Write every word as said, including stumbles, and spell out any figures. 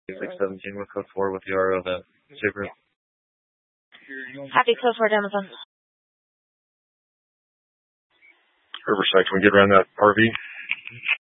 six seventeen with code four with the R O that Super. Happy code four to Amazon. Riverside, can we get around that R V?